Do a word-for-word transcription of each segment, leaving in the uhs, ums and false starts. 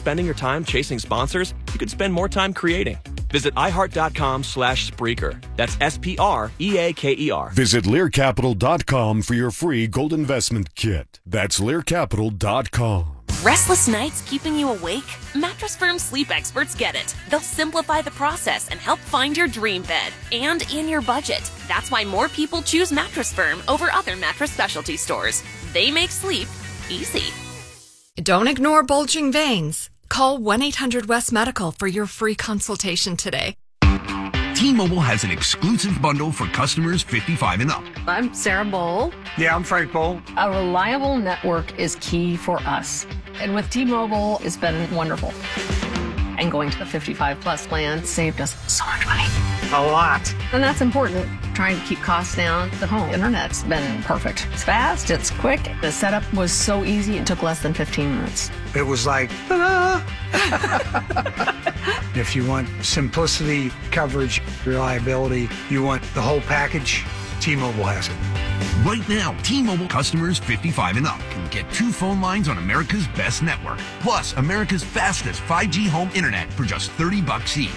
spending your time chasing sponsors, you could spend more time creating. Visit iHeart.com slash Spreaker. That's S P R E A K E R. Visit Lear Capital dot com for your free gold investment kit. That's Lear Capital dot com. Restless nights keeping you awake? Mattress Firm sleep experts get it. They'll simplify the process and help find your dream bed and in your budget. That's why more people choose Mattress Firm over other mattress specialty stores. They make sleep easy. Don't ignore bulging veins. Call one eight hundred West Medical for your free consultation today. T-Mobile has an exclusive bundle for customers fifty-five and up. I'm Sarah Bowl. Yeah, I'm Frank Bowl. A reliable network is key for us. And with T-Mobile, it's been wonderful. And going to the fifty-five plus plan saved us so much money. A lot. And that's important. Trying to keep costs down. The home internet's been perfect. It's fast, it's quick. The setup was so easy, it took less than fifteen minutes. It was like, ta-da! If you want simplicity, coverage, reliability, you want the whole package, T-Mobile has it. Right now, T-Mobile customers fifty-five and up can get two phone lines on America's best network, plus America's fastest five G home internet for just thirty bucks each.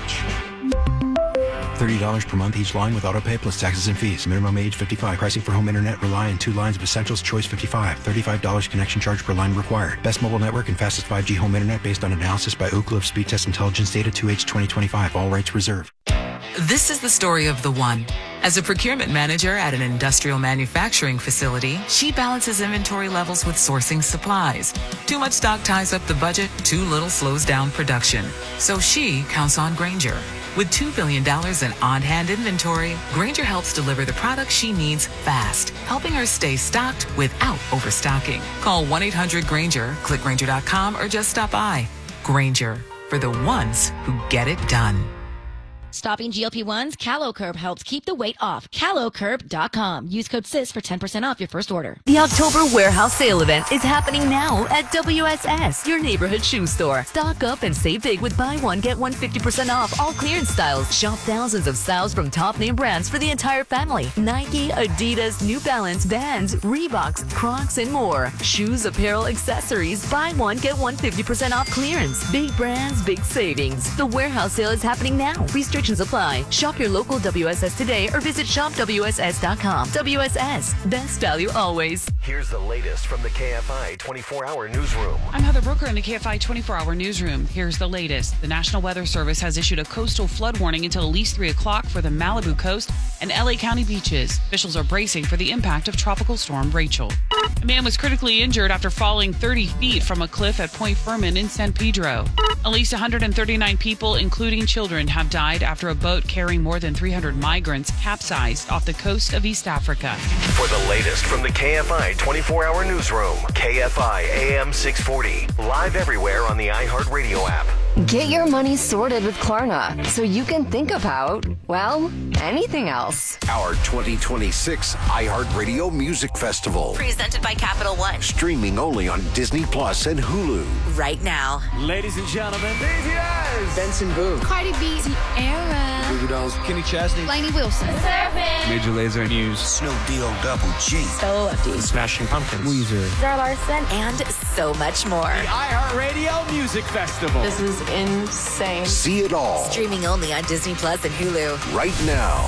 thirty dollars per month each line with autopay plus taxes and fees. Minimum age fifty-five. Pricing for home internet rely on two lines of Essentials Choice fifty-five. thirty-five dollars connection charge per line required. Best mobile network and fastest five G home internet based on analysis by Ookla of Speed Test Intelligence Data two H twenty twenty-five. All rights reserved. This is the story of the one. As a procurement manager at an industrial manufacturing facility, she balances inventory levels with sourcing supplies. Too much stock ties up the budget, too little slows down production. So she counts on Grainger. With two billion dollars in on-hand inventory, Grainger helps deliver the products she needs fast, helping her stay stocked without overstocking. Call one eight hundred Grainger, click Grainger dot com, or just stop by. Grainger, for the ones who get it done. Stopping G L P ones? CaloCurb helps keep the weight off. Calo Curb dot com. Use code S I S for ten percent off your first order. The October Warehouse Sale event is happening now at W S S, your neighborhood shoe store. Stock up and save big with buy one, get one fifty percent off all clearance styles. Shop thousands of styles from top name brands for the entire family. Nike, Adidas, New Balance, Vans, Reeboks, Crocs, and more. Shoes, apparel, accessories. Buy one, get one fifty percent off clearance. Big brands, big savings. The Warehouse Sale is happening now. Restrictions apply. Shop your local W S S today or visit shop W S S dot com. W S S, best value always. Here's the latest from the K F I twenty-four hour newsroom. I'm Heather Brooker in the K F I twenty-four hour newsroom. Here's the latest. The National Weather Service has issued a coastal flood warning until at least three o'clock for the Malibu coast and L A County beaches. Officials are bracing for the impact of Tropical Storm Rachel. A man was critically injured after falling thirty feet from a cliff at Point Fermin in San Pedro. At least one hundred thirty-nine people, including children, have died after a boat carrying more than three hundred migrants capsized off the coast of East Africa. For the latest from the K F I twenty-four hour newsroom, K F I A M six forty, live everywhere on the iHeartRadio app. Get your money sorted with Klarna so you can think about, well, anything else. Our twenty twenty-six iHeartRadio Music Festival. Presented by Capital One. Streaming only on Disney Plus and Hulu. Right now. Ladies and gentlemen, B T S, Benson Boone, Cardi B, Tierra, Goo Goo Dolls, Kenny Chesney, Lainey Wilson, Surfing, Major Lazer News, Snoop D-O Double G, So Lefty, Smashing Pumpkins, Weezer, Zara Larson, and so much more. The iHeartRadio Music Festival. This is insane. See it all. Streaming only on Disney Plus and Hulu. Right now.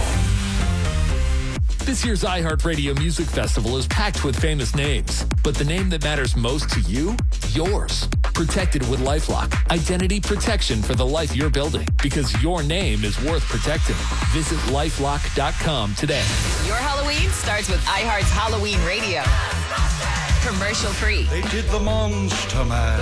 This year's iHeartRadio Music Festival is packed with famous names, but the name that matters most to you? Yours. Protected with LifeLock. Identity protection for the life you're building, because your name is worth protecting. Visit lifelock dot com today. Your Halloween starts with iHeart's Halloween Radio. Commercial free. They did the Monster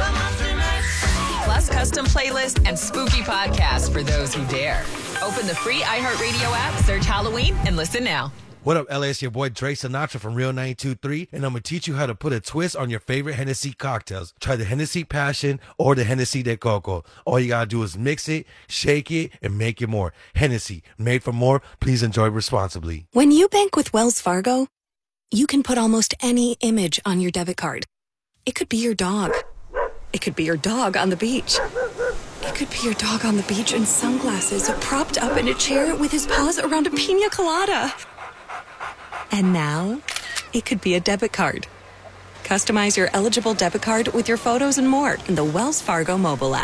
Mash. Plus custom playlists and spooky podcasts for those who dare. Open the free iHeartRadio app, search Halloween, and listen now. What up, L A? It's your boy Dre Sinatra from Real ninety-two point three, and I'm going to teach you how to put a twist on your favorite Hennessy cocktails. Try the Hennessy Passion or the Hennessy de Coco. All you got to do is mix it, shake it, and make it more. Hennessy, made for more. Please enjoy responsibly. When you bank with Wells Fargo, you can put almost any image on your debit card. It could be your dog. It could be your dog on the beach. It could be your dog on the beach in sunglasses, propped up in a chair with his paws around a pina colada. And now, it could be a debit card. Customize your eligible debit card with your photos and more in the Wells Fargo mobile app.